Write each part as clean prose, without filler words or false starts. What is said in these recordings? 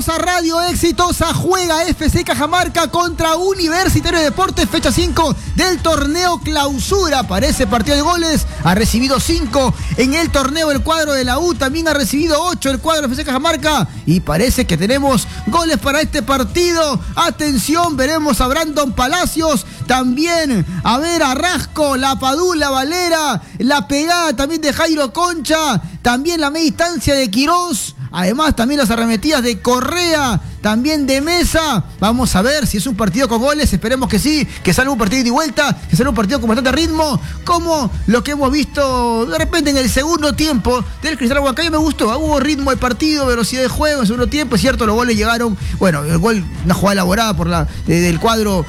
Exitosa Radio, exitosa, juega FC Cajamarca contra Universitario de Deportes, fecha 5 del torneo clausura. Para ese partido de goles ha recibido 5 en el torneo el cuadro de la U, también ha recibido 8 el cuadro de FC Cajamarca y parece que tenemos goles para este partido. Atención, veremos a Brandon Palacios, también a ver a Rasco, la Padula, Valera, la pegada también de Jairo Concha, también la media distancia de Quirós. Además, también las arremetidas de Correa, también de Mesa. Vamos a ver si es un partido con goles. Esperemos que sí, que salga un partido de ida y vuelta, que salga un partido con bastante ritmo, como lo que hemos visto de repente en el segundo tiempo del Cristal Huancayo. Me gustó, hubo ritmo de partido, velocidad de juego en el segundo tiempo. Es cierto, los goles llegaron, bueno, el gol, una jugada elaborada por del cuadro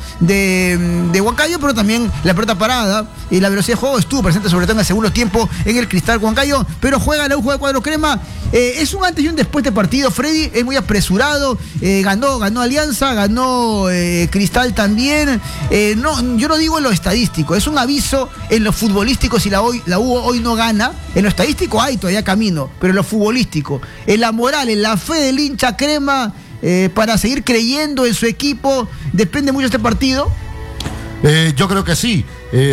de Huancayo, pero también la pelota parada y la velocidad de juego estuvo presente, sobre todo en el segundo tiempo en el Cristal Huancayo. Pero juega la U, juega el cuadro crema. Es un antes y un después de partido. Freddy es muy apresurado. Ganó Alianza, ganó Cristal también. Yo no digo en lo estadístico, es un aviso en lo futbolístico. Si la U hoy no gana, en lo estadístico hay todavía camino, pero en lo futbolístico, en la moral, en la fe del hincha crema, para seguir creyendo en su equipo, depende mucho este partido. Yo creo que sí,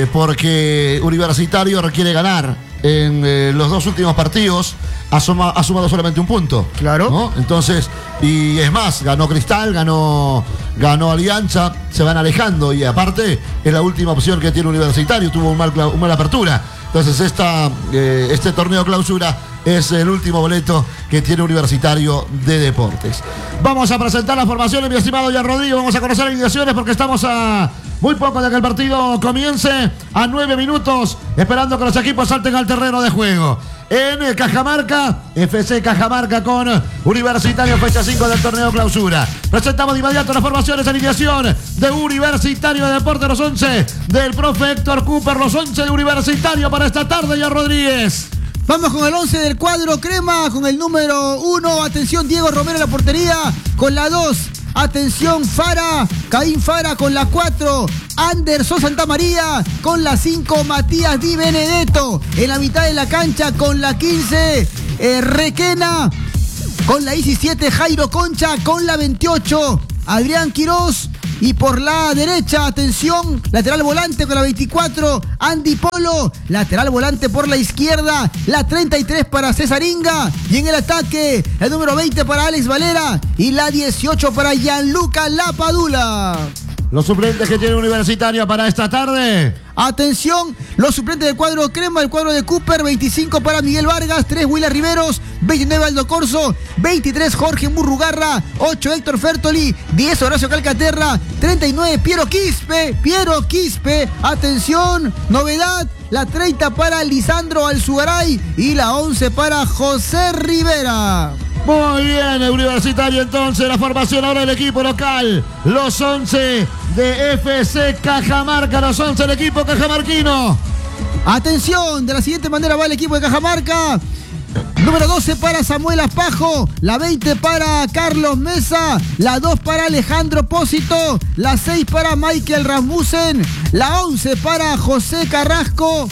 porque Universitario requiere ganar. En los dos últimos partidos ha sumado solamente un punto. Claro. ¿No? Entonces, y es más, ganó Cristal, ganó Alianza, se van alejando y aparte es la última opción que tiene Universitario, tuvo una mala apertura. Entonces este torneo clausura es el último boleto que tiene Universitario de Deportes. Vamos a presentar las formaciones, mi estimado Jan Rodrigo. Vamos a conocer alineaciones porque estamos a muy poco de que el partido comience, a 9 minutos, esperando que los equipos salten al terreno de juego. En Cajamarca, FC Cajamarca con Universitario, fecha 5 del torneo clausura. Presentamos de inmediato las formaciones, alineación de Universitario de Deportes, los 11 del profe Héctor Cooper, los 11 de Universitario para esta tarde, Jan Rodríguez. Vamos con el 11 del cuadro crema, con el número 1, atención, Diego Romero en la portería, con la 2, atención, Caín Fara, con la 4, Anderson Santamaría, con la 5, Matías Di Benedetto, en la mitad de la cancha con la 15, Requena, con la 17, Jairo Concha, con la 28, Adrián Quirós. Y por la derecha, atención, lateral volante con la 24, Andy Polo. Lateral volante por la izquierda, la 33 para César Inga. Y en el ataque, el número 20 para Alex Valera. Y la 18 para Gianluca Lapadula. Los suplentes que tiene Universitario para esta tarde. Atención, los suplentes del cuadro crema, el cuadro de Cooper, 25 para Miguel Vargas, 3 Willar Riveros, 29 Aldo Corso, 23 Jorge Murrugarra, 8 Héctor Fertoli, 10 Horacio Calcaterra, 39 Piero Quispe, atención, novedad, la 30 para Lisandro Alzugaray y la 11 para José Rivera. Muy bien, Universitario entonces, la formación ahora del equipo local, los 11 de FC Cajamarca, los 11 del equipo cajamarquino. Atención, de la siguiente manera va el equipo de Cajamarca. Número 12 para Samuel Aspajo, la 20 para Carlos Mesa, la 2 para Alejandro Pósito, la 6 para Michael Rasmussen, la 11 para José Arrasco,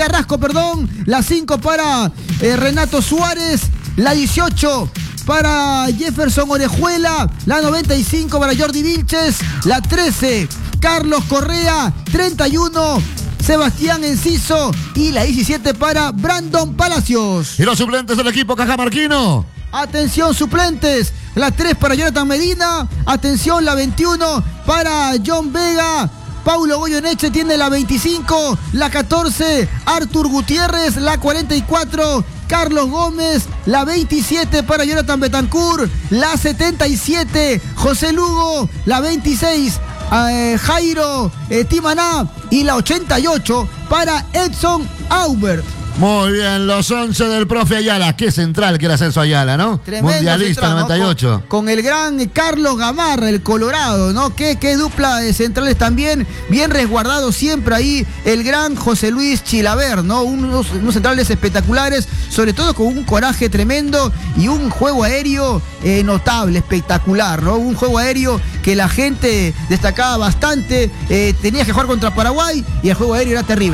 la 5 para Renato Suárez, la 18 para Jefferson Orejuela, la 95 para Jordi Vilches, la 13 Carlos Correa, 31 Sebastián Enciso y la 17 para Brandon Palacios. ¿Y los suplentes del equipo cajamarquino? Atención, suplentes, la 3 para Jonathan Medina, atención, la 21 para John Vega, Paulo Goyoneche tiene la 25, la 14 Artur Gutiérrez, la 44 Carlos Gómez, la 27 para Jonathan Betancourt, la 77 José Lugo, la 26 Jairo Timaná y la 88 para Edson Aubert. Muy bien, los 11 del profe Ayala. Qué central que era Celso Ayala, ¿no? Tremendo mundialista, central, 98. ¿no? Con el gran Carlos Gamarra, el Colorado, ¿no? Qué dupla de centrales también. Bien resguardado siempre ahí el gran José Luis Chilaver, ¿no? Unos centrales espectaculares, sobre todo con un coraje tremendo y un juego aéreo notable, espectacular, ¿no? Un juego aéreo que la gente destacaba bastante. Tenías que jugar contra Paraguay y el juego aéreo era terrible.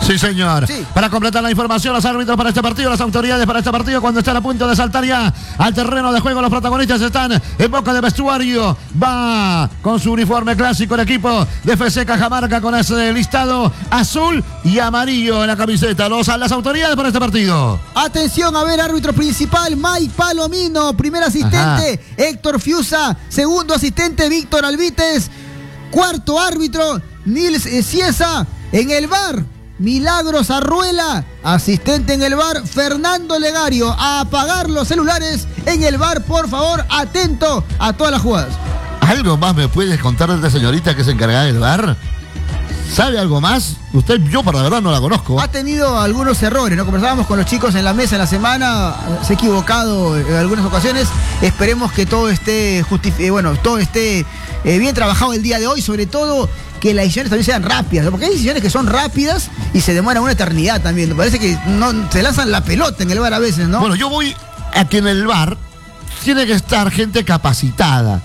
Sí, señor. Sí. Para completar la información, los árbitros para este partido, las autoridades para este partido, cuando están a punto de saltar ya al terreno de juego, los protagonistas están en boca de vestuario. Va con su uniforme clásico el equipo de FC Cajamarca con ese listado azul y amarillo en la camiseta. Las autoridades para este partido. Atención, a ver, árbitro principal, Mike Palomino. Primer asistente, Héctor Fiusa. Segundo asistente, Víctor Alvites. Cuarto árbitro, Nils Ciesa. En el VAR, Milagros Arruela. Asistente en el VAR, Fernando Legario. A apagar los celulares en el VAR, por favor, atento a todas las jugadas. ¿Algo más me puedes contar de esta señorita que se encarga del VAR? ¿Sabe algo más? Yo por la verdad no la conozco. Ha tenido algunos errores, ¿no? Conversábamos con los chicos en la mesa en la semana, se ha equivocado en algunas ocasiones. Esperemos que todo esté bien trabajado el día de hoy, sobre todo que las decisiones también sean rápidas, ¿no? Porque hay decisiones que son rápidas y se demoran una eternidad también. Me parece que no se lanzan la pelota en el VAR a veces, ¿no? Bueno, yo voy a que en el VAR tiene que estar gente capacitada,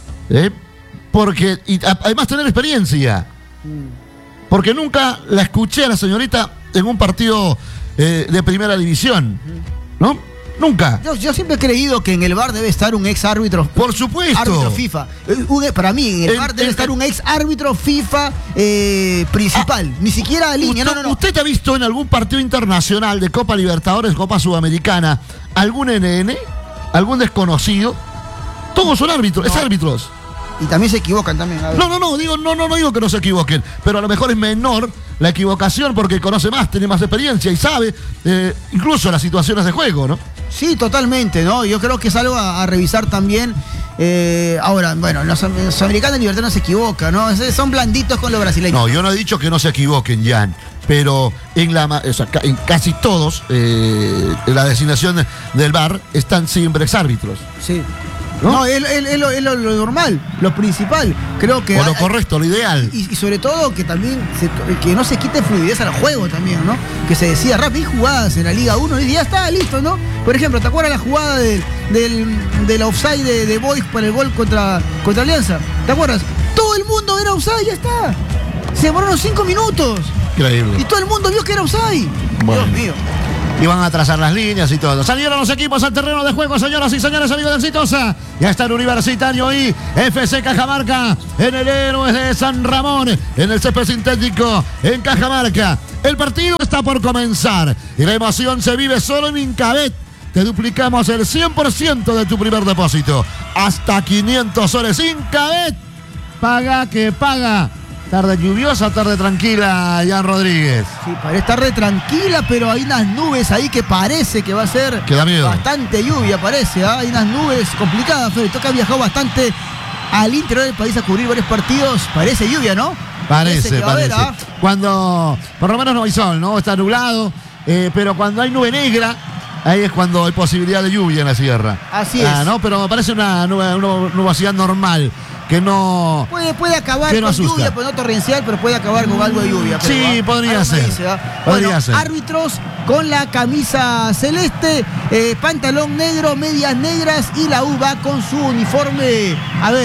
porque y además tener experiencia. Porque nunca la escuché a la señorita en un partido de primera división, ¿no? Nunca. Yo siempre he creído que en el VAR debe estar un ex árbitro. Por supuesto. Árbitro FIFA. Para mí, en el VAR debe estar un ex árbitro FIFA principal. Ni siquiera línea. No. ¿Usted ha visto en algún partido internacional de Copa Libertadores, Copa Sudamericana, algún NN? ¿Algún desconocido? Todos son árbitros, es árbitros. Y también se equivocan también. No digo que no se equivoquen, pero a lo mejor es menor la equivocación porque conoce más, tiene más experiencia y sabe incluso las situaciones de juego, ¿no? Sí, totalmente, ¿no? Yo creo que es algo a revisar también. Ahora, bueno, los americanos libertarios no se equivocan, ¿no? Son blanditos con los brasileños. No, yo no he dicho que no se equivoquen, Jan, pero en casi todos, en la designación del VAR están siempre exárbitros. Sí. No, es lo normal, lo principal. Creo que. O lo correcto, lo ideal. Y sobre todo que también que no se quite fluidez al juego también, ¿no? Que se decida rápido. Hay jugadas en la Liga 1 y ya está, listo, ¿no? Por ejemplo, ¿te acuerdas la jugada del offside de Boys para el gol contra Alianza? ¿Te acuerdas? Todo el mundo era offside, ya está. Se demoraron 5 minutos. Increíble. Y todo el mundo vio que era offside. Bueno. Dios mío. Y van a trazar las líneas y todo. Salieron los equipos al terreno de juego, señoras y señores, amigos del Exitosa. Ya está el Universitario y FC Cajamarca en el Héroes de San Ramón, en el césped sintético en Cajamarca. El partido está por comenzar y la emoción se vive solo en Incabet. Te duplicamos el 100% de tu primer depósito. Hasta 500 soles. Incabet. Paga que paga. Tarde lluviosa, tarde tranquila, Jan Rodríguez. Sí, parece tarde tranquila, pero hay unas nubes ahí que parece que va a ser que da miedo. Bastante lluvia, parece. Hay unas nubes complicadas, Fede. Toca viajado bastante al interior del país a cubrir varios partidos. Parece lluvia, ¿no? Parece. Cuando, por lo menos no hay sol, ¿no? Está nublado, pero cuando hay nube negra, ahí es cuando hay posibilidad de lluvia en la sierra. Así es. ¿No? Pero me parece una nubosidad normal. Que no. Puede acabar con lluvia, pues no torrencial, pero puede acabar con algo de lluvia. Pero sí, podría ser. Podría ser. Árbitros con la camisa celeste, pantalón negro, medias negras y la U va con su uniforme,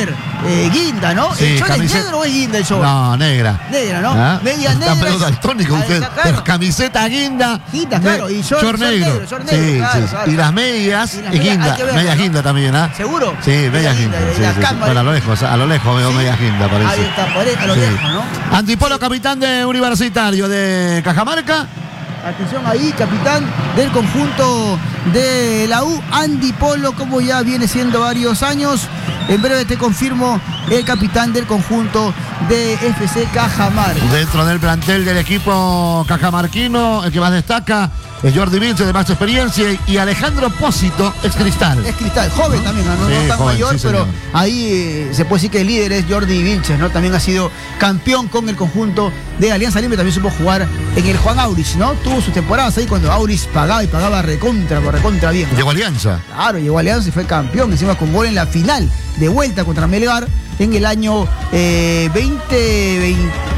guinda, ¿no? Sí, ¿El short es negro o es guinda el short? No, negra. Negra, ¿no? Medias negras. Está daltónico usted. Claro. Pero camiseta guinda. Guinda, claro. Y short negro. Sí. Y las medias y guinda. Medias guinda también, ¿ah? ¿Seguro? Sí, medias guinda. Bueno, a lo lejos veo medias guinda, parece. Ahí está, a lo lejos, ¿no? Antipolo, capitán de Universitario de Cajamarca. Atención ahí, capitán del conjunto de la U, Andy Polo, como ya viene siendo varios años. En breve te confirmo el capitán del conjunto de FC Cajamarca. Dentro del plantel del equipo cajamarquino, el que más destaca es Jordi Vilches, de más experiencia, y Alejandro Pósito, ex Cristal. Es Cristal, joven también, ¿no? Sí, no tan joven, mayor, sí, pero ahí se puede decir que el líder es Jordi Vilches, ¿no? También ha sido campeón con el conjunto de Alianza Lima, también supo jugar en el Juan Aurich, ¿no? Tuvo sus temporadas ahí cuando Aurich pagaba recontra bien, ¿no? Llegó a Alianza. Claro, llegó a Alianza y fue campeón, encima con gol en la final de vuelta contra Melgar en el año 2020.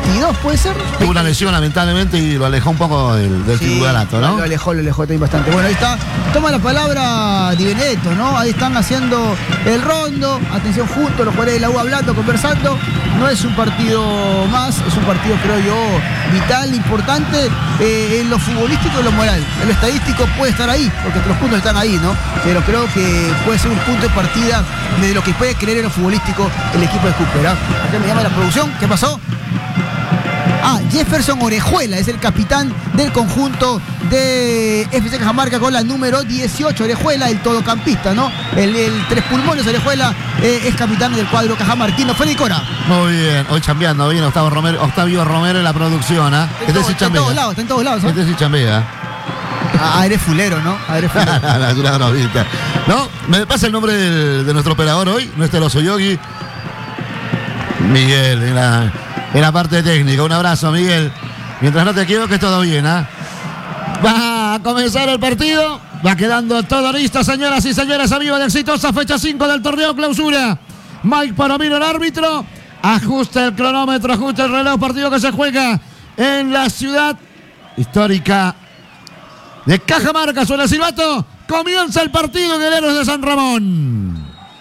22, ¿puede ser? Tuvo una lesión, lamentablemente, y lo alejó un poco del titularato, ¿no? Lo alejó también bastante. Bueno, ahí está. Toma la palabra Di Benedetto, ¿no? Ahí están haciendo el rondo. Atención, juntos, los jugadores de la U hablando, conversando. No es un partido más, es un partido, creo yo, vital, importante en lo futbolístico y en lo moral. En lo estadístico puede estar ahí, porque los puntos están ahí, ¿no? Pero creo que puede ser un punto de partida de lo que puede creer en lo futbolístico el equipo de Cooper. Acá me llama la producción. ¿Qué pasó? Jefferson Orejuela es el capitán del conjunto de FC Cajamarca con la número 18. Orejuela, el todocampista, ¿no? El tres pulmones. Orejuela es capitán del cuadro cajamarquino. Freddy Cora. Muy bien, hoy chambeando bien Octavio Romero en la producción, ¿ah? Está en todos lados. Este sí chambea. Eres fulero, ¿no? Eres fulero. No, me pasa el nombre de nuestro operador hoy, nuestro oso yogi, Miguel, en la parte técnica. Un abrazo, Miguel. Mientras no te equivoques, todo bien, ¿ah? Va a comenzar el partido. Va quedando todo listo, señoras y señores, amigos de Exitosa, fecha 5 del torneo clausura. Mike Palomino, el árbitro. Ajusta el cronómetro, ajusta el reloj. Partido que se juega en la ciudad histórica de Cajamarca. Suena el silbato. Comienza el partido en el Héroes de San Ramón.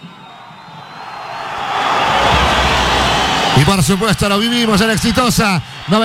Y por supuesto lo vivimos en Exitosa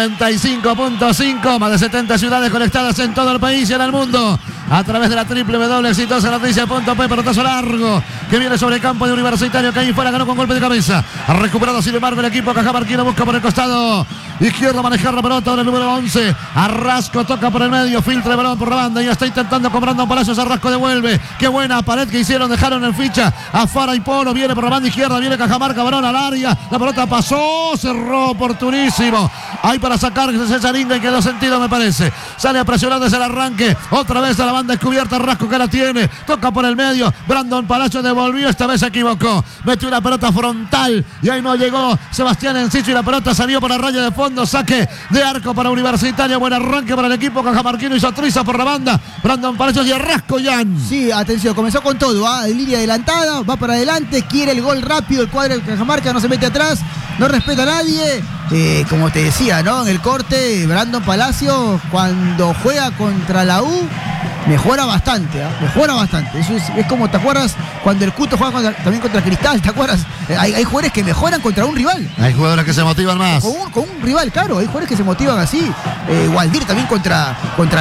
95.5, más de 70 ciudades conectadas en todo el país y en el mundo a través de la www.exitosanoticia.p. Pelotazo largo que viene sobre el campo de Universitario, que ahí fuera ganó con golpe de cabeza. Ha recuperado sin embargo el equipo cajamarquino, busca por el costado izquierdo manejar la pelota, ahora el número 11. Arrasco toca por el medio, filtra el balón por la banda y está intentando con Brandon Palacios. Arrasco devuelve. Qué buena pared que hicieron, dejaron en ficha a Fara y Polo. Viene por la banda izquierda, viene Cajamarca, balón al área. La pelota pasó, cerró oportunísimo. Ahí para sacar César Inga y quedó sentido, me parece. Sale a presionar desde el arranque. Otra vez a la banda descubierta. Arrasco que la tiene. Toca por el medio. Brandon Palacios devolvió. Esta vez se equivocó. Metió una pelota frontal y ahí no llegó Sebastián Enciso y la pelota salió por la raya de fondo. Saque de arco para Universitario. Buen arranque para el equipo cajamarquino. Hizo triza por la banda. Brandon Palacios y Arrasco, Jan. Sí, atención. Comenzó con todo. En línea adelantada. Va para adelante. Quiere el gol rápido. El cuadro de Cajamarca no se mete atrás. No respeta a nadie. Como te decía, ¿no? En el corte, Brandon Palacios, cuando juega contra la U, mejora bastante, mejora bastante. Eso es como, ¿te acuerdas? Cuando el Cuto juega también contra Cristal, ¿te acuerdas? Hay jugadores que mejoran contra un rival. Hay jugadores que se motivan más. Con un rival, claro, hay jugadores que se motivan así. Waldir también contra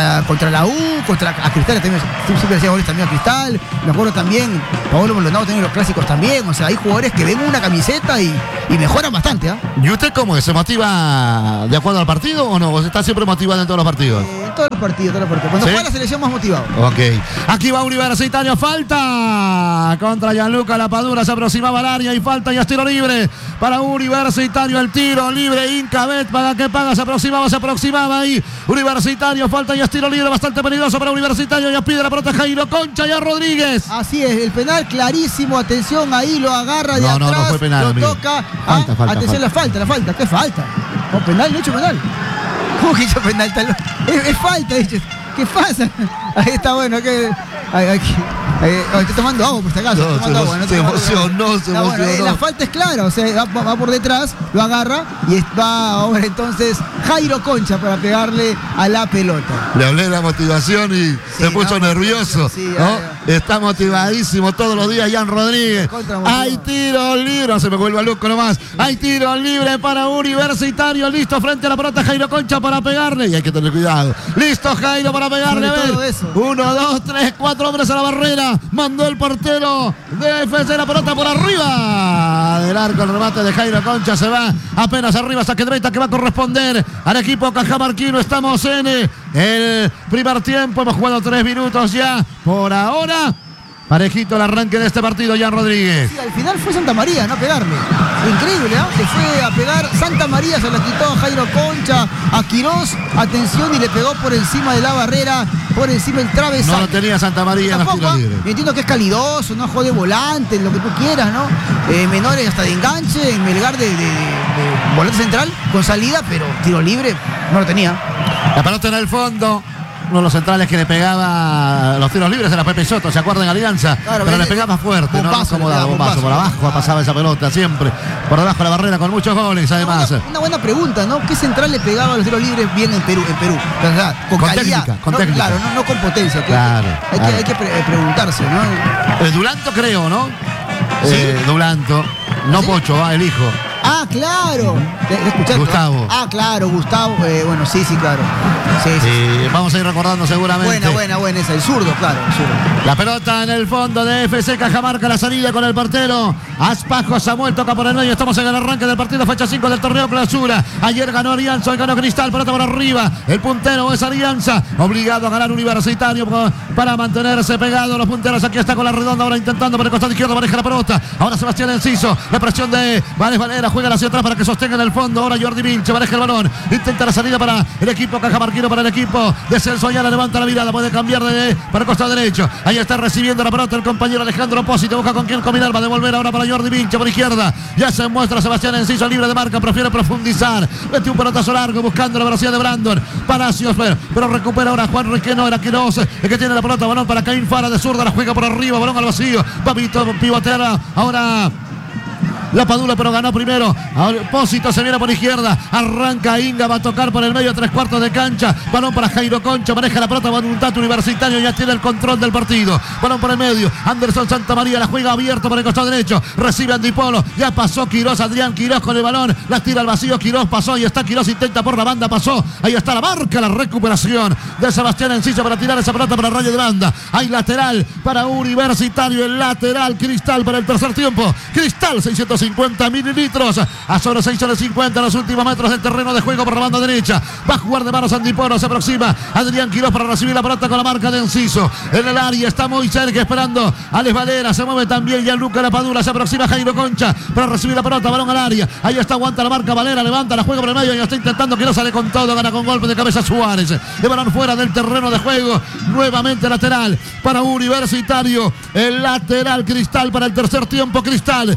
la U, a Cristal también, siempre hacía goles también a Cristal. Me acuerdo también, Paolo Maldonado también los clásicos también. O sea, hay jugadores que ven una camiseta y mejoran bastante, ¿Y usted cómo es? ¿Se motiva de acuerdo al partido o no? ¿O está siempre motivado en todos los partidos? En todos los partidos. Cuando juega la selección más motivado. Ok. Aquí va Universitario, falta contra Gianluca Lapadura, se aproximaba al área y falta y es tiro libre para Universitario. El tiro libre, Incabet, paga que paga, se aproximaba ahí. Universitario, falta y es tiro libre, bastante peligroso para Universitario. Ya pide la pelota Jairo Concha y a Rodríguez. Así es, el penal clarísimo, atrás, ahí lo agarra de atrás, no fue penal, lo toca. Atención, la falta, ¿qué falta? No, penal, no hecho penal. ¿Cómo que hizo penal? Es falta, dices. ¿Qué pasa? Ahí está bueno, que estoy tomando agua por si acaso. Se emocionó. La falta es clara, o sea, va por detrás, lo agarra y va ahora entonces Jairo Concha para pegarle a la pelota. Le hablé de la motivación y se puso nervioso. Sí, está motivadísimo todos los días, Jan Rodríguez. Hay tiro libre, no se me vuelva loco nomás. Hay tiro libre para Universitario, listo frente a la pelota Jairo Concha para pegarle y hay que tener cuidado. Listo Jairo para pegarle. 1, 2, 3, 4 hombres a la barrera. Mandó el portero de FC la pelota por arriba del arco. El remate de Jairo Concha se va apenas arriba. Saque de meta que va a corresponder al equipo cajamarquino. Estamos en el primer tiempo. Hemos jugado 3 minutos ya. Por ahora, parejito el arranque de este partido, Jan Rodríguez. Sí, al final fue Santa María, no pegarle. Increíble, Se fue a pegar. Santa María se la quitó a Jairo Concha, a Quirós. Atención, y le pegó por encima de la barrera, por encima del travesaño. No lo tenía Santa María en los tiros libres. Entiendo que es calidoso, no jode volante, lo que tú quieras, ¿no? Menores hasta de enganche, en Melgar de volante central, con salida, pero tiro libre no lo tenía. La pelota en el fondo. uno de los centrales que le pegaba los tiros libres era Pepe Soto, ¿se acuerdan? Alianza, claro, pero le pegaba fuerte, bombazo, ¿no? Como daba bombazo por abajo, pasaba esa pelota siempre, por debajo de la barrera con muchos goles, además. Una buena pregunta, ¿no? ¿Qué central le pegaba a los tiros libres bien en Perú? ¿Verdad? Con calidad, técnica, con no, técnica. Claro, no con potencia. Claro, Hay que preguntarse, ¿no? Dulanto creo, ¿no? ¿Sí? Dulanto, no ¿Sí? Pocho, el hijo. Ah, claro. ¿Escuchaste? Gustavo. Ah, claro, Gustavo. Bueno, sí, claro. Sí. Vamos a ir recordando seguramente. Buena esa. El zurdo, claro. El zurdo. La pelota en el fondo de FC Cajamarca, la salida con el portero Aspajo. Samuel toca por el medio. Estamos en el arranque del partido, fecha 5 del torneo Clausura. Ayer ganó Alianza, hoy ganó Cristal. Pelota por arriba. El puntero es Alianza, obligado a ganar Universitario para mantenerse pegado. Los punteros, aquí está con la redonda, ahora intentando por el costado izquierdo, maneja la pelota. Ahora Sebastián Enciso, la presión de Vales Valera, juega hacia atrás para que sostenga en el fondo. Ahora Jordi Vilche maneja el balón, intenta la salida para el equipo cajamarquino, para el equipo de Celso Ayala. Levanta la mirada, puede cambiar para el costado derecho. Ahí está recibiendo la pelota el compañero Alejandro Pósito, busca con quién combinar, va a devolver ahora para Jordi Vilche por izquierda. Ya se muestra Sebastián Enciso libre de marca, prefiere profundizar, mete un pelotazo largo buscando la velocidad de Brandon Palacios, pero recupera ahora Juan Riqueno, era Quiroz el que tiene la pelota, balón para Caín Fara de zurda, la juega por arriba, balón al vacío, va a pivotear ahora La Padula, pero ganó primero. Pósito se viene por izquierda. Arranca Inga, va a tocar por el medio, 3/4 de cancha. Balón para Jairo Concha, maneja la pelota. Voluntad Universitario, ya tiene el control del partido. Balón por el medio. Anderson Santamaría, la juega abierto por el costado derecho. Recibe Andipolo. Ya pasó Quirós, Adrián Quirós con el balón. La tira al vacío. Quirós pasó. Ahí está Quirós, intenta por la banda, pasó. Ahí está la marca, la recuperación de Sebastián Enciso para tirar esa pelota para el rayo de banda. Hay lateral para Universitario. El lateral Cristal para el tercer tiempo. Cristal, 650 mililitros. A solo 650 en los últimos metros del terreno de juego por la banda derecha. Va a jugar de manos Andipolo. Se aproxima Adrián Quirós para recibir la pelota con la marca de Enciso. En el área está muy cerca esperando Alex Valera. Se mueve también Gianluca Lapadula. Se aproxima Jairo Concha para recibir la pelota. Balón al área. Ahí está, aguanta la marca Valera. Levanta, la juega por el medio. Y está intentando que no sale con todo. Gana con golpe de cabeza Suárez. De balón fuera del terreno de juego. Nuevamente lateral para Universitario. El lateral Cristal para el tercer tiempo. Cristal,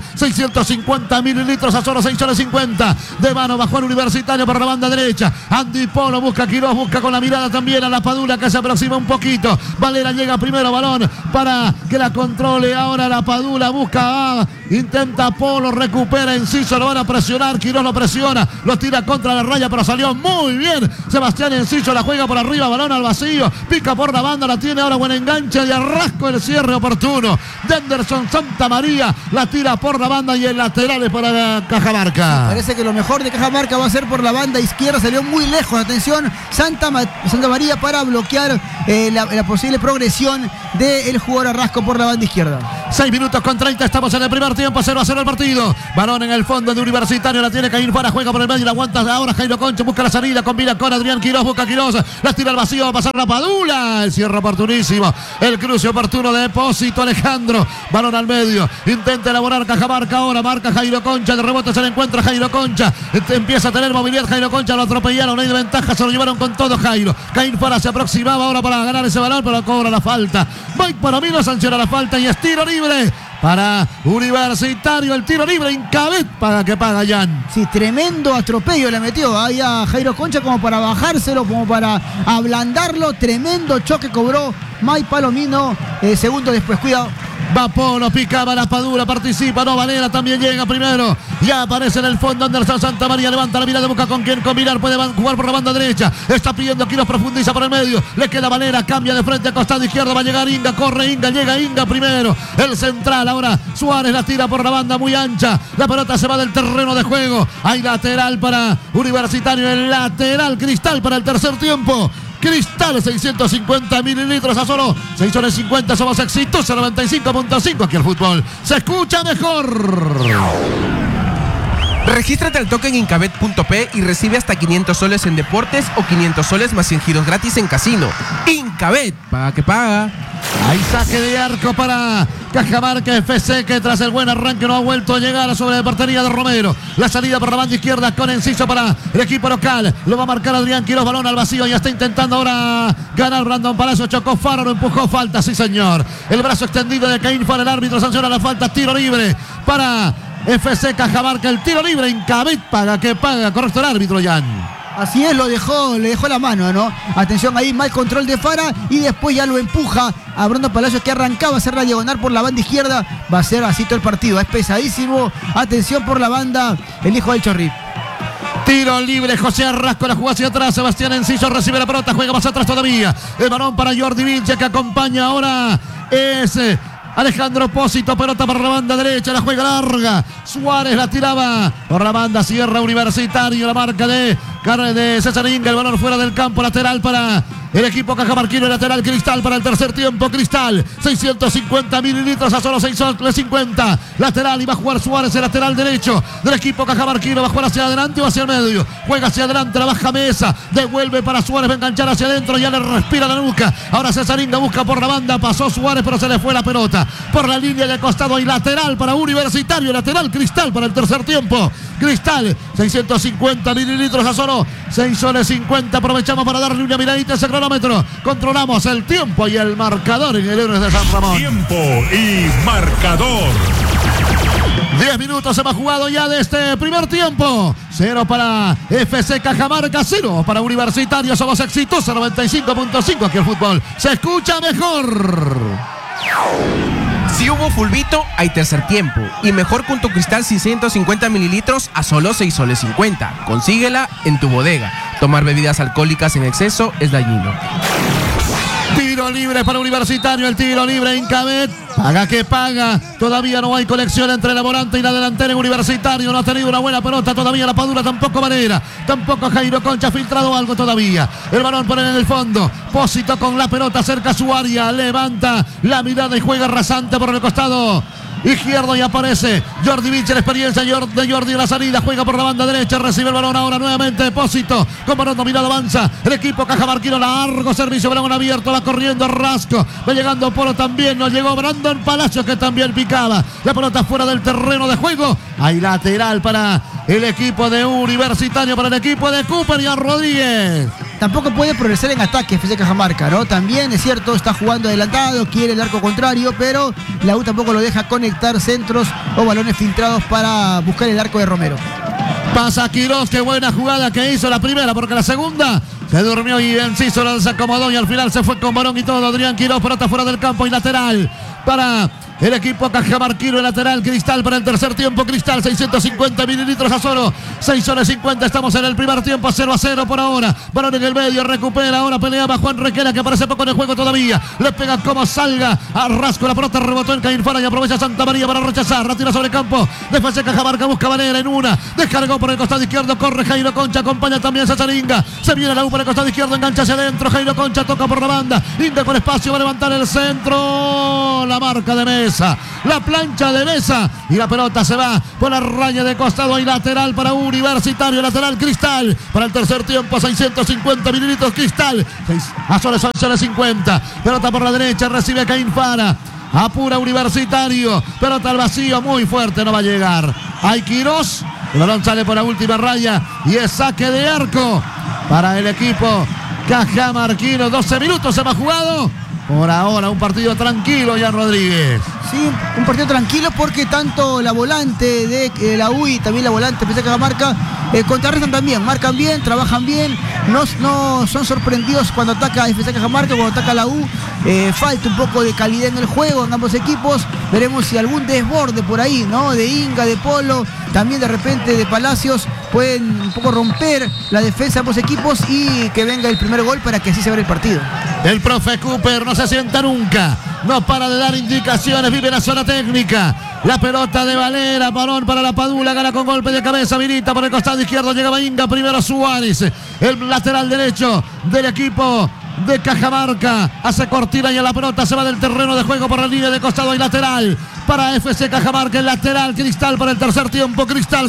650 mililitros a solo 6,50 de mano bajo el Universitario por la banda derecha. Andipolo busca Quirós, busca con la mirada también a Lapadula, que se aproxima un poquito. Valera llega primero, balón para que la controle ahora Lapadula, busca intenta Polo, recupera Enciso, lo van a presionar, Quirós lo presiona, lo tira contra la raya, pero salió muy bien Sebastián Enciso, la juega por arriba, balón al vacío, pica por la banda, la tiene ahora, buen enganche de Arrasco, el cierre oportuno de Anderson Santamaría, la tira por la banda y el lateral es para Cajamarca. Parece que lo mejor de Cajamarca va a ser por la banda izquierda, salió muy lejos, atención, Santamaría para bloquear la posible progresión del jugador Arrasco por la banda izquierda. 6 minutos con 30, estamos en el primer tiempo, 0-0 el partido. Balón en el fondo de Universitario, la tiene Caín Fara, juega por el medio, la aguanta ahora Jairo Concha, busca la salida, combina con Adrián Quirós, busca Quirós, la tira al vacío, va a pasar la Padula, el cierre oportunísimo, el cruce oportuno de Depósito Alejandro, balón al medio, intenta elaborar Cajamarca ahora, marca Jairo Concha, de rebote se le encuentra Jairo Concha, empieza a tener movilidad Jairo Concha, lo atropellaron, no hay de ventaja, se lo llevaron con todo Jairo. Caín Fara se aproximaba ahora para ganar ese balón, pero cobra la falta. Mike Palomino sanciona la falta y es tiro libre para Universitario, el tiro libre, Incabet paga que paga Jan. Sí, tremendo atropello le metió ahí a Jairo Concha como para bajárselo, como para ablandarlo, tremendo choque cobró Mike Palomino, segundo después, cuidado. Va Polo, picaba la Padula, participa, no, Valera también llega primero. Ya aparece en el fondo Anderson Santamaría, levanta la mirada, busca con quién combinar, puede jugar por la banda derecha. Está pidiendo Quirós, profundiza por el medio. Le queda Valera, cambia de frente a costado izquierdo, va a llegar Inga, corre Inga, llega Inga primero. El central, ahora Suárez la tira por la banda muy ancha. La pelota se va del terreno de juego. Hay lateral para Universitario, el lateral Cristal para el tercer tiempo. Cristal, 650 mililitros a solo 6,50. Somos exitosos, 95.5. Aquí el fútbol se escucha mejor. Regístrate al token Incabet.p y recibe hasta 500 soles en deportes o 500 soles más 100 giros gratis en casino. Incabet, paga que paga. Hay saque de arco para Cajamarca FC, que tras el buen arranque no ha vuelto a llegar a sobre la portería de Romero. La salida por la banda izquierda con Enciso para el equipo local. Lo va a marcar Adrián Quirós, balón al vacío. Ya está intentando ahora ganar Brandon Palacio. Chocó Faro, lo empujó, falta, sí señor. El brazo extendido de Caín Fara, el árbitro sanciona la falta, tiro libre para FC Cajamarca, el tiro libre, Incabet paga que paga, correcto el árbitro, Jan. Así es, le dejó la mano, ¿no? Atención ahí, mal control de Fara y después ya lo empuja a Brandon Palacios, que arrancaba a hacer la diagonal por la banda izquierda. Va a ser así todo el partido, es pesadísimo. Atención por la banda, el hijo del Chorri. Tiro libre, José Arrasco, la jugada hacia atrás, Sebastián Enciso recibe la pelota, juega más atrás todavía. El balón para Jordi Vilche, que acompaña ahora es Alejandro Pósito, pelota por la banda derecha, la juega larga. Suárez la tiraba por la banda, cierra Universitario, la marca de César Inga, el balón fuera del campo, lateral para el equipo cajamarquino, lateral Cristal para el tercer tiempo. Cristal, 650 mililitros a solo 650. Lateral, y va a jugar Suárez, el lateral derecho del equipo cajamarquino. Va a jugar hacia adelante o hacia el medio. Juega hacia adelante, la baja Mesa. Devuelve para Suárez, va a enganchar hacia adentro. Ya le respira la nuca. Ahora César Inga busca por la banda. Pasó Suárez, pero se le fue la pelota por la línea de costado. Y lateral para Universitario. Lateral Cristal para el tercer tiempo. Cristal, 650 mililitros a solo 6 soles 50. Aprovechamos para darle una miradita a ese cronómetro. Controlamos el tiempo y el marcador en el Héroes de San Ramón. Tiempo y marcador. 10 minutos hemos jugado ya de este primer tiempo. 0 para FC Cajamarca, 0 para Universitario. Somos exitosos, 95.5. Aquí el fútbol se escucha mejor. Si hubo fulbito, hay tercer tiempo. Y mejor con tu Cristal 650 mililitros a solo 6 soles 50. Consíguela en tu bodega. Tomar bebidas alcohólicas en exceso es dañino. Tiro libre para Universitario, el tiro libre Incabet. Paga que paga. Todavía no hay conexión entre la volante y la delantera en Universitario. No ha tenido una buena pelota todavía la Padula, tampoco Varela, tampoco Jairo Concha. Ha filtrado algo todavía. El balón por en el fondo. Pósito con la pelota cerca a su área. Levanta la mirada y juega rasante por el costado izquierdo y aparece Jordi Vilche, la experiencia de Jordi en la salida, juega por la banda derecha, recibe el balón ahora nuevamente Depósito, con balón dominado avanza el equipo cajamarquino, largo servicio, balón abierto, va corriendo Rasco, va llegando Polo también, nos llegó Brandon Palacios, que también picaba, la pelota fuera del terreno de juego, hay lateral para el equipo de Universitario, para el equipo de Cooper y a Rodríguez. Tampoco puede progresar en ataque FC Cajamarca, ¿no? También es cierto, está jugando adelantado, quiere el arco contrario, pero la U tampoco lo deja conectar centros o balones filtrados para buscar el arco de Romero. Pasa Quirós, qué buena jugada que hizo la primera, porque la segunda se durmió y Enciso la desacomodó y al final se fue con balón y todo. Adrián Quirós, pelota fuera del campo y lateral para el equipo cajamarquino, el lateral Cristal para el tercer tiempo. Cristal, 650 mililitros a solo 6 soles 50. Estamos en el primer tiempo, 0-0 por ahora. Balón en el medio, recupera, ahora peleaba Juan Requena, que aparece poco en el juego todavía. Le pega como salga a Rasco, la pelota rebotó en Caín Fara y aprovecha Santa María para rechazar. Retira sobre el campo, defensa Cajamarca, busca Valera en una. Descargó por el costado izquierdo, corre Jairo Concha, acompaña también César Inga. Se viene la U por el costado izquierdo, engancha hacia adentro. Jairo Concha toca por la banda. Inga con espacio, va a levantar el centro. La marca de Mesa, la plancha de Mesa y la pelota se va por la raya de costado y lateral para Universitario, lateral Cristal para el tercer tiempo, 650 mililitros Cristal, a soles 50, pelota por la derecha, recibe Caín Fara, apura Universitario, pelota al vacío, muy fuerte, no va a llegar, hay Quirós, el balón sale por la última raya y es saque de arco para el equipo cajamarquino. 12 minutos se va jugado. Por ahora un partido tranquilo, Jan Rodríguez. Sí, un partido tranquilo porque tanto la volante de la U y también la volante de Cajamarca contrarrestan también, marcan bien, trabajan bien, no son sorprendidos cuando ataca FC Cajamarca, cuando ataca la U. Falta un poco de calidad en el juego en ambos equipos. Veremos si algún desborde por ahí, ¿no? De Inga, de Polo, también de repente de Palacios, pueden un poco romper la defensa de ambos equipos y que venga el primer gol para que así se abra el partido. El profe Cooper no se sienta nunca, no para de dar indicaciones, vive la zona técnica. La pelota de Valera, balón para la Padula, gana con golpe de cabeza, habilita por el costado izquierdo, llegaba Inga, primero Suárez, el lateral derecho del equipo de Cajamarca, hace cortina y a la pelota se va del terreno de juego por la línea de costado y lateral para FC Cajamarca, el lateral Cristal para el tercer tiempo. Cristal,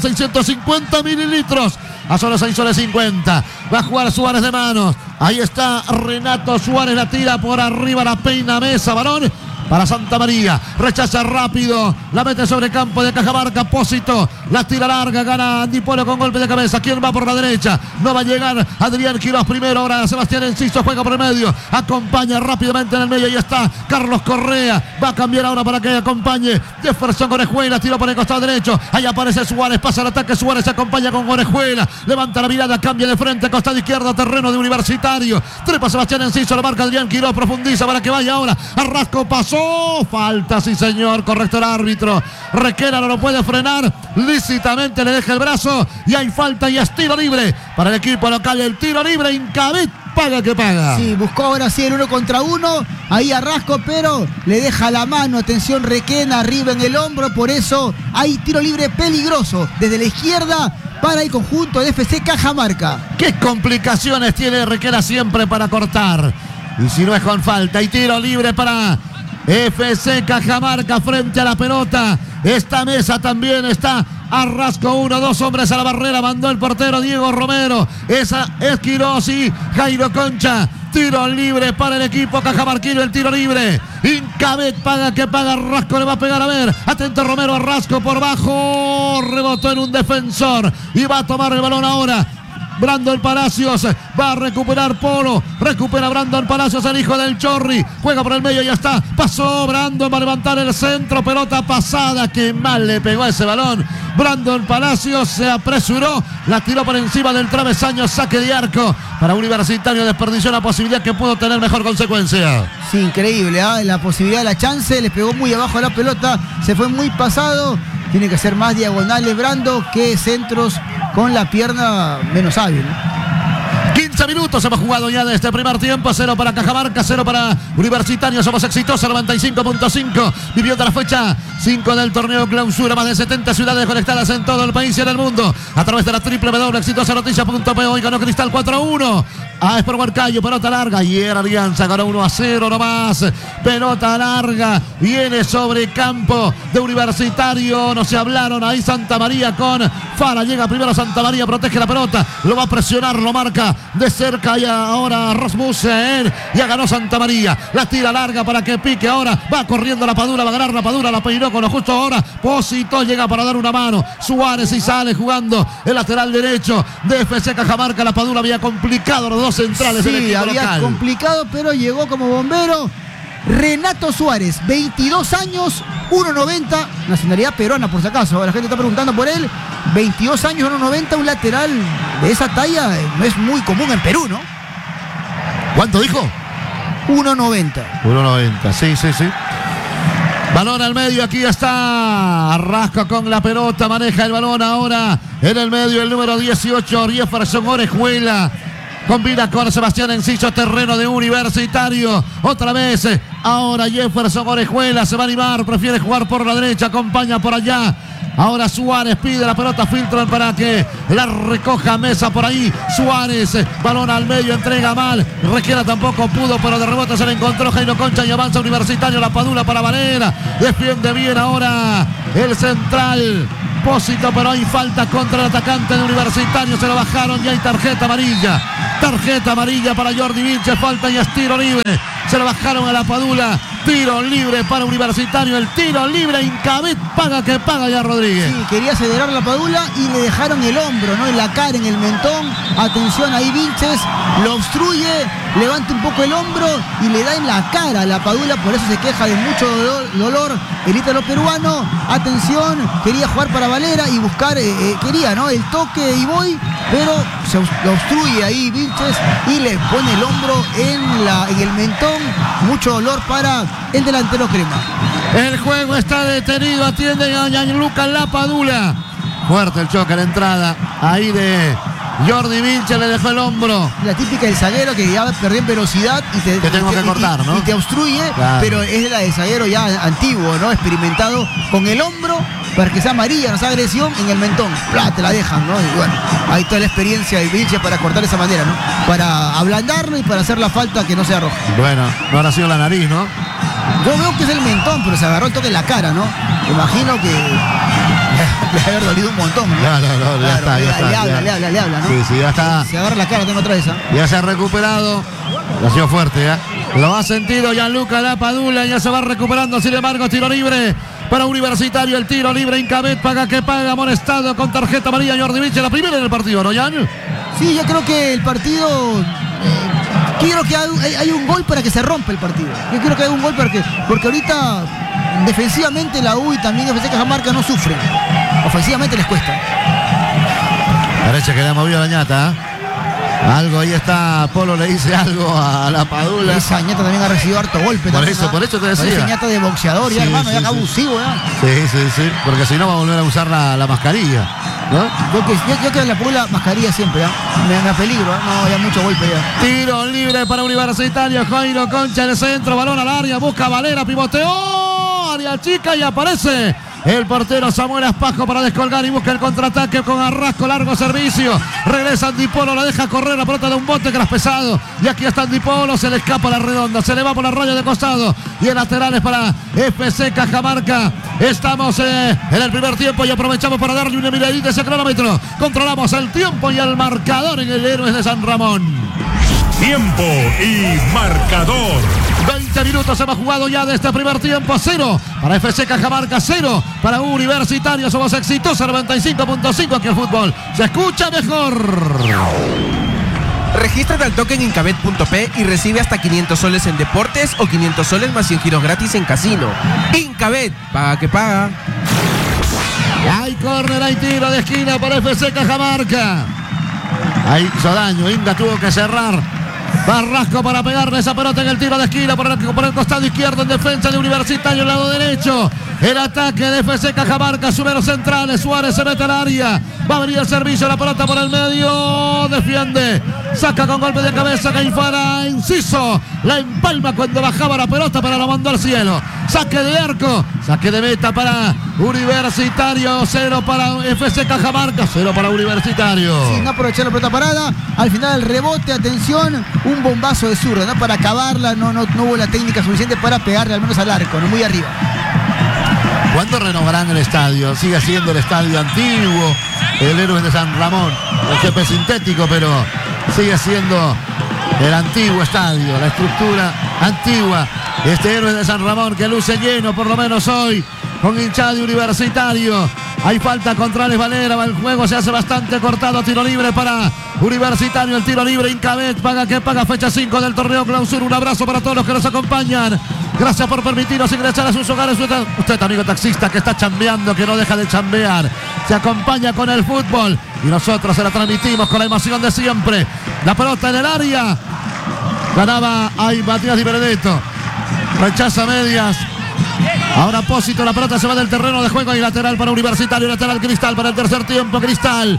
650 mililitros a solo 6 soles 50. Va a jugar Suárez de manos, ahí está Renato Suárez, la tira por arriba, la peina Mesa, balón para Santa María. Rechaza rápido. La mete sobre campo de Cajamarca. Pósito. La tira larga. Gana Andy Polo con golpe de cabeza. ¿Quién va por la derecha? No va a llegar Adrián Quiroz primero. Ahora Sebastián Enciso juega por el medio. Acompaña rápidamente en el medio. Y está Carlos Correa. Va a cambiar ahora para que acompañe Jefferson Orejuela. Tiro por el costado derecho. Ahí aparece Suárez. Pasa el ataque. Suárez se acompaña con Orejuela. Levanta la mirada. Cambia de frente. Costado izquierdo. Terreno de Universitario. Trepa Sebastián Enciso. Lo marca Adrián Quiroz. Profundiza para que vaya ahora. Arrasco pasó. Falta, sí señor. Correcto el árbitro. Requena no lo puede frenar. Lícitamente le deja el brazo. Y hay falta y es tiro libre para el equipo local. El tiro libre. Incabit. Paga que paga. Sí, buscó ahora sí el 1 contra 1. Ahí Arrasco, pero le deja la mano. Atención, Requena arriba en el hombro. Por eso hay tiro libre peligroso desde la izquierda para el conjunto de FC Cajamarca. Qué complicaciones tiene Requena siempre para cortar. Y si no es con falta, y tiro libre para FC Cajamarca frente a la pelota. Esta mesa también está Arrasco 1, 2 hombres a la barrera. Mandó el portero Diego Romero. Esa es Quiroz y Jairo Concha. Tiro libre para el equipo cajamarquino. El tiro libre. Incabet paga que paga. Arrasco le va a pegar. A ver. Atento Romero. Arrasco por bajo. Rebotó en un defensor. Y va a tomar el balón ahora Brandon Palacios. Va a recuperar Polo. Recupera Brandon Palacios, el hijo del Chorri. Juega por el medio, ya está. Pasó Brandon, va a levantar el centro. Pelota pasada. Que mal le pegó ese balón. Brandon Palacios se apresuró. La tiró por encima del travesaño. Saque de arco para Universitario. Desperdició la posibilidad que pudo tener mejor consecuencia. Sí, increíble, ¿eh? La posibilidad, la chance. Le pegó muy abajo a la pelota. Se fue muy pasado. Tiene que ser más diagonales Brando que centros con la pierna menos hábil. 15 minutos hemos jugado ya de este primer tiempo. 0 para Cajamarca, 0 para Universitario. Somos exitosos, 95.5. Vivió de la fecha 5 del torneo clausura. Más de 70 ciudades conectadas en todo el país y en el mundo. A través de la www.exitosanoticia.pe. Hoy ganó Cristal 4-1. Sport Huancayo, pelota larga. Y era Alianza, ganó 1-0 nomás. Pelota larga. Viene sobre campo de Universitario. No se hablaron. Ahí Santa María con Fara. Llega primero Santa María, protege la pelota. Lo va a presionar, lo marca de cerca. Y ahora Rasmussen. Ya ganó Santa María. La tira larga para que pique. Ahora va corriendo la Padula. Va a ganar la Padula. La peinó con lo justo ahora. Pósito llega para dar una mano. Suárez y sale jugando el lateral derecho de FC Cajamarca. La Padula había complicado los dos centrales del equipo había local. Complicado, pero llegó como bombero. Renato Suárez, 22 años, 1.90, nacionalidad peruana por si acaso. La gente está preguntando por él. 22 años, 1.90, un lateral de esa talla no es muy común en Perú, ¿no? ¿Cuánto dijo? 1.90. 1.90, sí. Balón al medio, aquí está Arrasco con la pelota, maneja el balón ahora en el medio el número 18, Jefferson Orejuela. Combina con Sebastián Enciso, terreno de Universitario. Otra vez, ahora Jefferson Orejuela se va a animar, prefiere jugar por la derecha, acompaña por allá. Ahora Suárez pide la pelota, filtran para que la recoja Mesa por ahí. Suárez, balón al medio, entrega mal. Requena tampoco pudo, pero de rebote se le encontró Jairo Concha y avanza Universitario. La Padula para Valera. Defiende bien ahora el central. Pósito, pero hay falta contra el atacante de Universitario. Se lo bajaron y hay tarjeta amarilla. Tarjeta amarilla para Jordi Vilches. Falta y es tiro libre. Se lo bajaron a la Padula. Tiro libre para Universitario. El tiro libre. Incabit paga que paga ya Rodríguez. Sí, quería acelerar la Padula y le dejaron el hombro, ¿no? En la cara, en el mentón. Atención ahí Vilches. Lo obstruye. Levanta un poco el hombro y le da en la cara a la Padula. Por eso se queja de mucho dolor el ítalo peruano. Atención. Quería jugar para Valera y buscar, quería, ¿no? El toque y voy, pero se lo obstruye ahí Vilches y le pone el hombro en el mentón. Mucho dolor para el delantero crema. El juego está detenido, atiende a Gianluca Lapadula. Fuerte el choque, la entrada ahí de Jordi Vilches, le dejó el hombro. La típica del zaguero que ya perdió en velocidad y te tengo que cortar, ¿no? Y te obstruye, claro. Pero es la del zaguero ya antiguo, ¿no? Experimentado con el hombro para que sea amarilla, no sea agresión en el mentón. ¡Plá! Te la dejan, ¿no? Y bueno, ahí toda la experiencia de Vilches para cortar de esa manera, ¿no? Para ablandarlo y para hacer la falta que no sea roja. Bueno, no habrá sido la nariz, ¿no? Yo veo que es el mentón, pero se agarró el toque en la cara, ¿no? Imagino que le ha haber dolido un montón, ¿no? No, ya está. Le habla, ¿no? Sí, ya está. Se agarra la cara, tengo otra vez, ¿eh? Ya se ha recuperado. Ha sido fuerte, ¿eh? Lo ha sentido Gianluca Lapadula, ya se va recuperando, sin embargo, tiro libre para Universitario, el tiro libre, Incabet paga que paga, amonestado con tarjeta amarilla Jordi Vilche, la primera en el partido, ¿no, Jan? Sí, yo creo que el partido... quiero que hay un gol para que se rompa el partido. Yo creo que hay un gol porque ahorita defensivamente la U y también FC Cajamarca no sufren. Ofensivamente les cuesta. Parece que le ha movido la ñata. Algo ahí está, Polo le dice algo a Lapadula. Esa ñata también ha recibido harto golpe. Por eso te decía. Esa ñata de boxeador, ya, hermano, ya abusivo, ya. Sí, porque si no va a volver a usar la mascarilla, ¿no? Yo que la pula mascarilla siempre, ¿eh? Me apeligro, ¿eh? No, ya mucho golpe ya. Tiro libre para Universitario, Jairo Concha en el centro, balón al área, busca Valera, pivoteó, área chica y aparece el portero Samuel Aspajo para descolgar y busca el contraataque con Arrasco, largo servicio. Regresa Andipolo, la deja correr, la pelota de un bote que era pesado. Y aquí está Andipolo, se le escapa la redonda, se le va por la raya de costado. Y el lateral es para FC Cajamarca. Estamos en el primer tiempo y aprovechamos para darle una miradita a ese cronómetro. Controlamos el tiempo y el marcador en el Héroes de San Ramón. Tiempo y marcador. 20 minutos hemos jugado ya de este primer tiempo. 0 para FC Cajamarca, 0 para Universitario. Somos exitosos, 95.5. Aquí el fútbol se escucha mejor. Regístrate al toque en Incabet.p y recibe hasta 500 soles en deportes o 500 soles más 100 giros gratis en casino. Incabet, paga que paga. Hay córner, hay tiro de esquina para FC Cajamarca. Ahí hizo daño, Inga tuvo que cerrar. Barrasco para pegarle esa pelota en el tiro de esquina por el costado izquierdo en defensa de Universitario, el lado derecho. El ataque de FC Cajamarca, sube los centrales, Suárez se mete al área. Va a venir el servicio, la pelota por el medio, defiende. Saca con golpe de cabeza Caifara, Enciso. La empalma cuando bajaba la pelota, pero la mandó al cielo. Saque de arco, saque de meta para Universitario. 0 para FC Cajamarca, 0 para Universitario. Sí, no aprovechar la pelota parada. Al final el rebote, atención, un bombazo de zurda, ¿no? Para acabarla, no hubo la técnica suficiente para pegarle al menos al arco, no muy arriba. ¿Cuándo renovarán el estadio? Sigue siendo el estadio antiguo, el Héroes de San Ramón. El jefe sintético, pero sigue siendo el antiguo estadio, la estructura antigua. Este Héroes de San Ramón que luce lleno, por lo menos hoy, con hinchada de Universitario. Hay falta contra Alex Valera, el juego se hace bastante cortado, tiro libre para Universitario, el tiro libre, Incabet, paga que paga, fecha 5 del torneo clausura. Un abrazo para todos los que nos acompañan. Gracias por permitirnos ingresar a sus hogares. Usted, amigo taxista, que está chambeando, que no deja de chambear, se acompaña con el fútbol y nosotros se la transmitimos con la emoción de siempre. La pelota en el área, ganaba ahí Matías Di Benedetto, rechaza medias. Ahora Pósito, la pelota se va del terreno de juego y lateral para Universitario, lateral Cristal para el tercer tiempo. Cristal,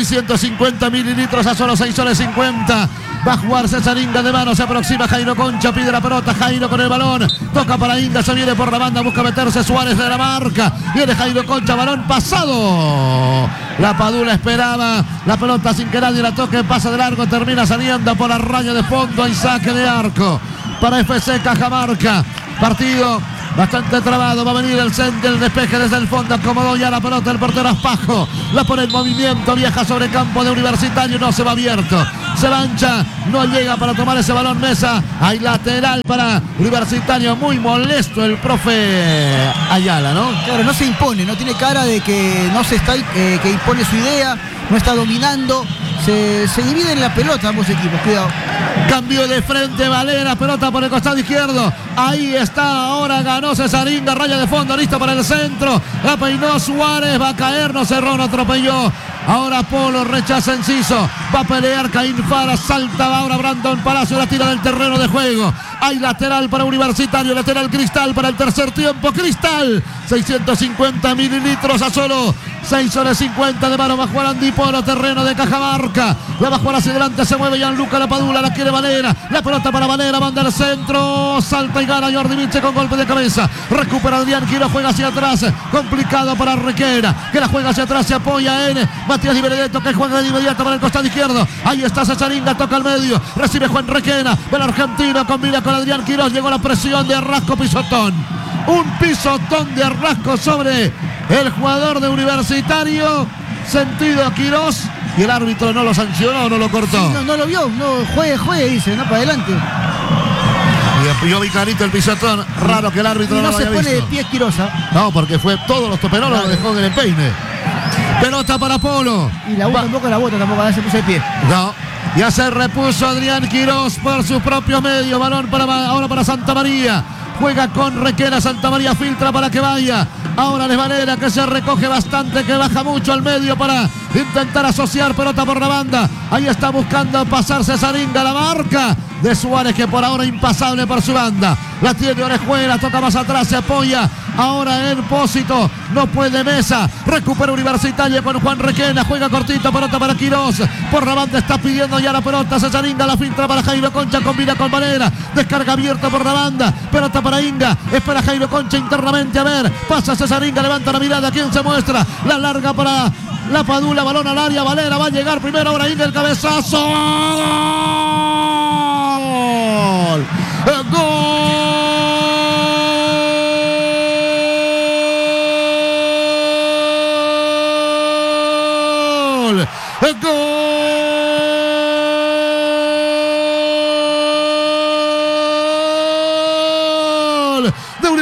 650 mililitros a solo 6 soles 50. Va a jugar César Inga de mano, se aproxima Jairo Concha, pide la pelota, Jairo con el balón, toca para Inga, se viene por la banda, busca meterse Suárez de la marca, viene Jairo Concha, balón pasado. Lapadula esperaba la pelota sin que nadie la toque, pasa de largo, termina saliendo por la raya de fondo, y saque de arco para FC Cajamarca. Partido bastante trabado, va a venir el centro, el despeje desde el fondo, acomodó ya la pelota el portero Aspajo, la pone en movimiento, viaja sobre el campo de Universitario, no se va abierto, se lancha, no llega para tomar ese balón Mesa, hay lateral para Universitario, muy molesto el profe Ayala, ¿no? Claro, no se impone, no tiene cara de que no se está, que impone su idea, no está dominando, se dividen la pelota ambos equipos, cuidado. Cambio de frente, Valera, pelota por el costado izquierdo. Ahí está, ahora ganó Cesaringa, raya de fondo, listo para el centro. La peinó Suárez, va a caer, no cerró, no atropelló. Ahora Polo rechaza Enciso, va a pelear Caín Fara, salta ahora Brandon Palacio, la tira del terreno de juego. Hay lateral para Universitario, lateral Cristal para el tercer tiempo. Cristal, 650 mililitros a solo 6 soles 50 de mano. Va a jugar Andipolo, terreno de Cajamarca. La va a jugar hacia adelante, se mueve Gianluca Lapadula, la quiere Valera. La pelota para Valera, manda al centro, salta y gana Jordi Vilche con golpe de cabeza. Recupera Adrián Quiro, juega hacia atrás. Complicado para Requena, que la juega hacia atrás, se apoya en Matías Di Benedetto, que juega de inmediato para el costado izquierdo. Ahí está Cesaringa, toca al medio, recibe Juan Requena, el argentino combina con Adrián Quirós, llegó la presión de Arrasco, pisotón. Un pisotón de Arrasco sobre el jugador de Universitario, sentido Quirós, y el árbitro no lo sancionó, no lo cortó. Sí, no lo vio, no, juegue, dice, no, para adelante. Y yo vi clarito el pisotón. Raro que el árbitro Y no no lo se haya pone de visto. pie Quirosa. No, porque fue todos los toperolos, Claro. lo dejó en el empeine. Pelota para Polo. Y la U tampoco la bota, tampoco se puso de pie. No. Ya se repuso Adrián Quirós por sus propios medios. Balón ahora para Santa María. Juega con Requena. Santa María filtra para que vaya. Ahora Les Valera, que se recoge bastante, que baja mucho al medio para intentar asociar pelota por la banda. Ahí está buscando pasar Cesaringa, la marca de Suárez, que por ahora impasable por su banda. La tiene Orejuela, toca más atrás, se apoya. Ahora en Pósito, no puede Mesa. Recupera Universitario con Juan Requena. Juega cortito, pelota para Quirós. Por la banda está pidiendo ya la pelota. Cesaringa la filtra para Jairo Concha. Combina con Valera. Descarga abierta por la banda. Pelota para Inga. Espera Jairo Concha internamente. A ver. Pasa Cesaringa. Levanta la mirada. ¿Quién se muestra? La larga para la Padula. Balón al área. Valera va a llegar primero. Ahora Inga el cabezazo. ¡Gol! ¡Gol! ¡Gol!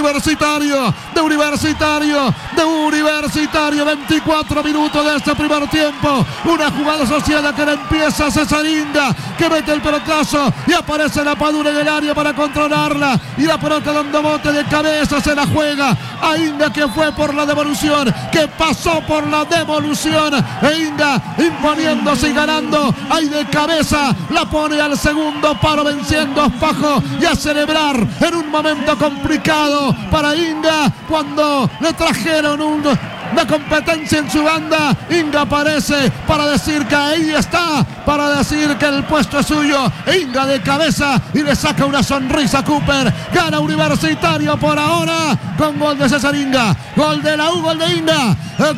De Universitario, 24 minutos de este primer tiempo. Una jugada asociada que le empieza a Cesaringa, que mete el pelotazo y aparece la Padula en el área para controlarla. Y la pelota dando bote de cabeza se la juega a Inga, que fue por la devolución, que pasó por la devolución. E Inga imponiéndose y ganando. Ahí de cabeza la pone al segundo palo, venciendo a Spajo, y a celebrar en un momento complicado para Inga cuando le trajeron una competencia en su banda. Inga aparece para decir que ahí está, para decir que el puesto es suyo. Inga de cabeza y le saca una sonrisa a Cooper. Gana Universitario por ahora con gol de Cesaringa, gol de la U, gol de Inga.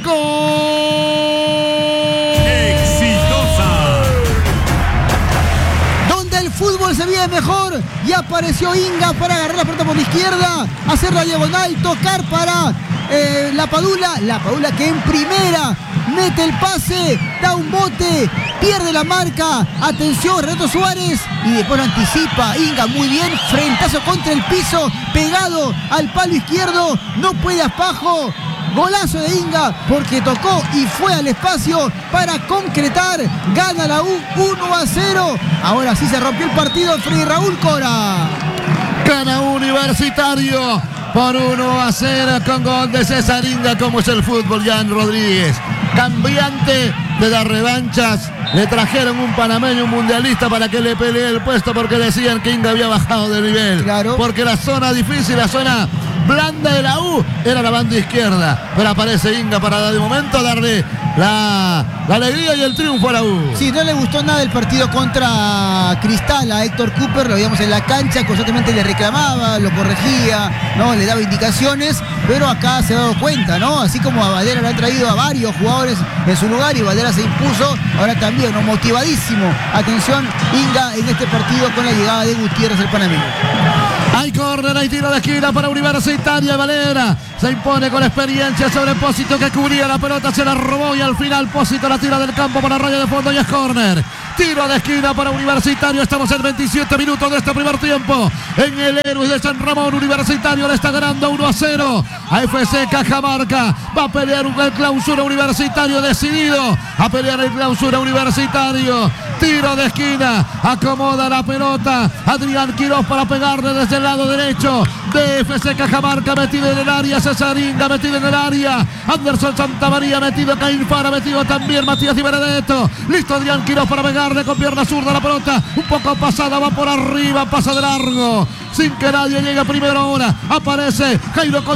¡Gol! Exitosa. Donde el fútbol se vive mejor, y apareció Inga para agarrar la pelota por la izquierda, hacer la diagonal, tocar para la Padula que en primera mete el pase, da un bote, pierde la marca, atención, Renato Suárez, y después lo anticipa Inga muy bien, frentazo contra el piso, pegado al palo izquierdo, no puede Spajo. Golazo de Inga porque tocó y fue al espacio para concretar. Gana la U 1-0. Ahora sí se rompió el partido. Freddy Raúl Cora. Gana Universitario por 1-0 con gol de Cesaringa. Como es el fútbol, Jan Rodríguez. Cambiante de las revanchas. Le trajeron un panameño, un mundialista, para que le pelee el puesto, porque decían que Inga había bajado de nivel. Claro. Porque la zona difícil, la zona blanda de la U era la banda izquierda. Pero aparece Inga para de momento darle la alegría y el triunfo a la U. Sí, no le gustó nada el partido contra Cristal a Héctor Cooper, lo veíamos en la cancha, constantemente le reclamaba, lo corregía, ¿no? Le daba indicaciones, pero acá se ha dado cuenta, ¿no? Así como a Valera le han traído a varios jugadores en su lugar y Valera se impuso, ahora también, ¿no? Motivadísimo. Atención, Inga en este partido con la llegada de Gutiérrez, el panameño. Hay córner, hay tiro de esquina para Universitario. Valera se impone con experiencia sobre Pósito, que cubría la pelota, se la robó y al final Pósito la tira del campo para raya de fondo y es córner. Tiro de esquina para Universitario. Estamos en 27 minutos de este primer tiempo. En el Héroes de San Ramón, Universitario le está ganando 1-0 a FC Cajamarca. Va a pelear el clausura Universitario, decidido a pelear el clausura Universitario. Tiro de esquina, acomoda la pelota Adrián Quirós para pegarle desde el lado derecho de FC Cajamarca, metido en el área Cesaringa, metido en el área Anderson Santamaría, metido Caín Fara, metido también Matías Di Benedetto. Listo Adrián Quirós para pegarle con pierna zurda la pelota, un poco pasada, va por arriba, pasa de largo, sin que nadie llegue primero. Ahora aparece Jairo